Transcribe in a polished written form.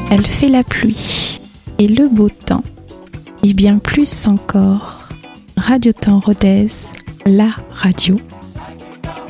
Elle fait la pluie et le beau temps, et bien plus encore. Radio Temps Rodez, la radio